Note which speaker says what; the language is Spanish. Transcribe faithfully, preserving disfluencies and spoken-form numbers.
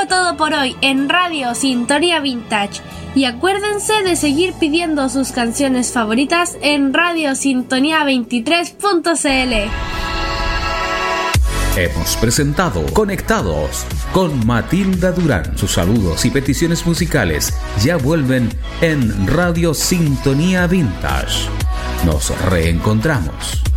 Speaker 1: fue todo por hoy en Radio Sintonía Vintage. Y acuérdense de seguir pidiendo sus canciones favoritas en radio sintonía veintitrés punto c l.
Speaker 2: Hemos presentado Conectados con Matilda Durán. Sus saludos y peticiones musicales ya vuelven en Radio Sintonía Vintage. Nos reencontramos.